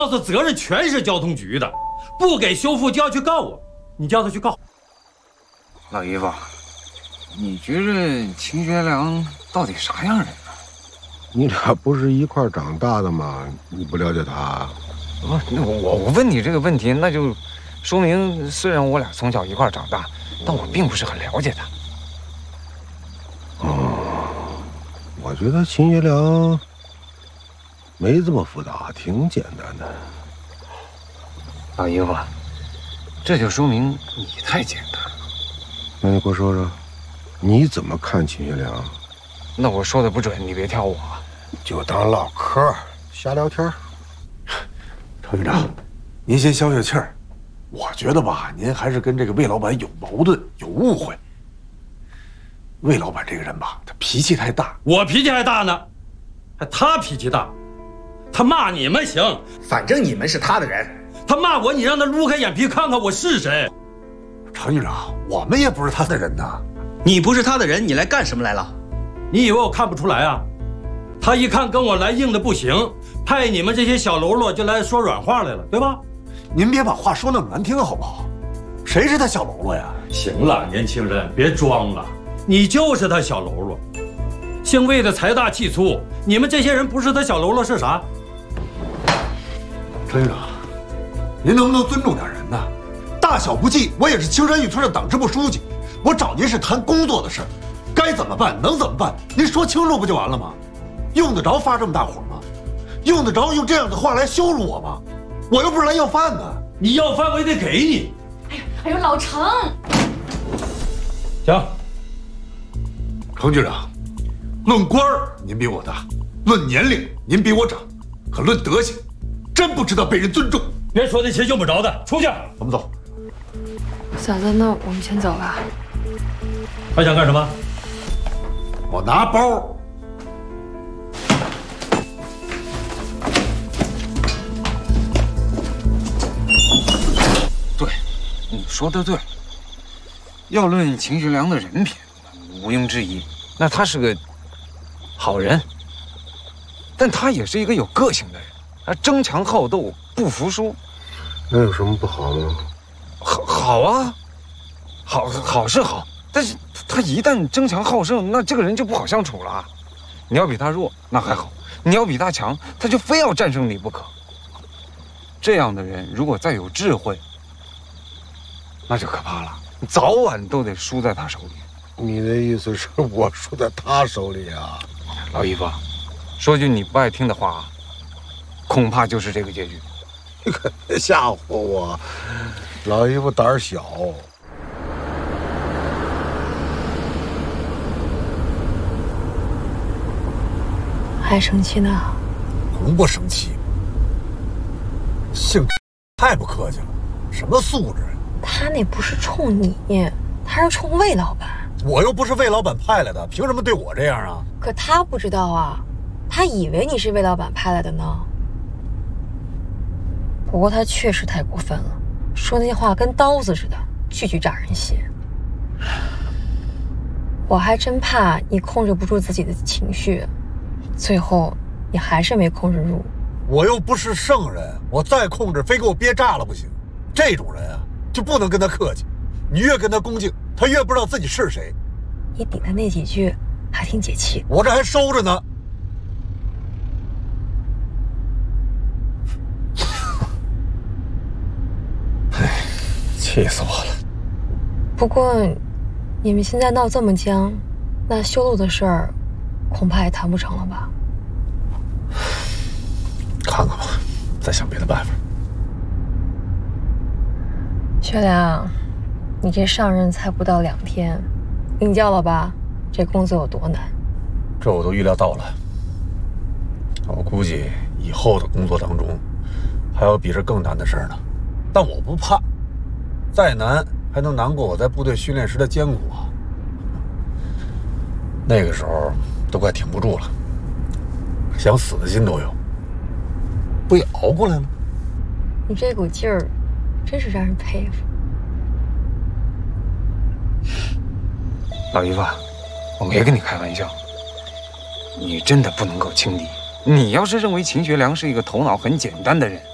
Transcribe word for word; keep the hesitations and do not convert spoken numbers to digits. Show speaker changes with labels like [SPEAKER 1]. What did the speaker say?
[SPEAKER 1] 告诉责任全是交通局的，不给修复就要去告我，你叫他去告。
[SPEAKER 2] 老姨夫，你觉着秦学良到底啥样人呢？
[SPEAKER 3] 你俩不是一块长大的吗？你不了解他？
[SPEAKER 2] 不，那我我问你这个问题，那就说明虽然我俩从小一块长大，但我并不是很了解他。
[SPEAKER 3] 哦，我觉得秦学良没这么复杂，挺简单的。
[SPEAKER 2] 老姨夫，这就说明你太简单了。
[SPEAKER 3] 那你给我说说，你怎么看秦学良？
[SPEAKER 2] 那我说的不准，你别挑我。
[SPEAKER 3] 就当唠嗑，瞎聊天。
[SPEAKER 4] 程局长，您先消消气儿。我觉得吧，您还是跟这个魏老板有矛盾、有误会。魏老板这个人吧，他脾气太大。
[SPEAKER 1] 我脾气还大呢，还他脾气大。他骂你们行，
[SPEAKER 5] 反正你们是他的人。
[SPEAKER 1] 他骂我，你让他撸开眼皮看看我是谁。
[SPEAKER 4] 程局长，我们也不是他的人呐。
[SPEAKER 5] 你不是他的人，你来干什么来了？
[SPEAKER 1] 你以为我看不出来啊？他一看跟我来硬的不行，派你们这些小喽啰就来说软话来了，对吧？
[SPEAKER 4] 您别把话说那么难听好不好？谁是他小喽啰呀？
[SPEAKER 1] 行了，年轻人别装了，你就是他小喽啰。姓魏的财大气粗，你们这些人不是他小喽啰是啥？
[SPEAKER 4] 程局长，您能不能尊重点人呢？大小不计，我也是青山峪村的党支部书记，我找您是谈工作的事，该怎么办能怎么办，您说清楚不就完了吗？用得着发这么大火吗？用得着用这样的话来羞辱我吗？我又不是来要饭的。
[SPEAKER 1] 你要饭我也得给你。
[SPEAKER 6] 哎呀，哎呦，老程，
[SPEAKER 1] 行。
[SPEAKER 4] 程局长，论官儿您比我大，论年龄您比我长，可论德行，真不知道被人尊重。
[SPEAKER 1] 别说那些用不着的，出去。
[SPEAKER 4] 我们走。
[SPEAKER 6] 嫂子，那我们先走了。
[SPEAKER 1] 还想干什么？
[SPEAKER 4] 我拿包。
[SPEAKER 2] 对，你说的对。要论秦学良的人品，毋庸置疑，那他是个好人。但他也是一个有个性的人，他争强好斗，不服输。
[SPEAKER 3] 那有什么不好吗？
[SPEAKER 2] 好，好啊，好，好是好，但是他一旦争强好胜，那这个人就不好相处了。你要比他弱，那还好；你要比他强，他就非要战胜你不可。这样的人，如果再有智慧，那就可怕了，早晚都得输在他手里。
[SPEAKER 3] 你的意思是我输在他手里啊？
[SPEAKER 2] 老姨夫，说句你不爱听的话，恐怕就是这个结局。
[SPEAKER 3] 你可别吓唬我，老姨夫胆儿小。
[SPEAKER 6] 还生气呢？
[SPEAKER 4] 能不生气？姓太不客气了，什么素质？
[SPEAKER 6] 他那不是冲你，他是冲魏老板。
[SPEAKER 4] 我又不是魏老板派来的，凭什么对我这样啊？
[SPEAKER 6] 可他不知道啊，他以为你是魏老板派来的呢。不过他确实太过分了，说那些话跟刀子似的，句句扎人心。我还真怕你控制不住自己的情绪，最后你还是没控制住。
[SPEAKER 4] 我又不是圣人，我再控制非给我憋炸了不行。这种人啊，就不能跟他客气，你越跟他恭敬，他越不知道自己是谁。
[SPEAKER 6] 你顶他那几句还挺解气，
[SPEAKER 4] 我这还收着呢。唉，气死我了。
[SPEAKER 6] 不过你们现在闹这么僵，那修路的事儿恐怕也谈不成了吧？
[SPEAKER 4] 看看吧，再想别的办法。
[SPEAKER 6] 学良，你这上任才不到两天，领教了吧？这工作有多难？
[SPEAKER 4] 这我都预料到了。我估计以后的工作当中，还有比这更难的事儿呢。但我不怕，再难还能难过我在部队训练时的艰苦啊。那个时候都快挺不住了，想死的心都有，不也熬过来了？
[SPEAKER 6] 你这股劲儿，真是让人佩服。
[SPEAKER 2] 老姨夫，我没跟你开玩笑，你真的不能够轻敌。你要是认为秦学良是一个头脑很简单的人，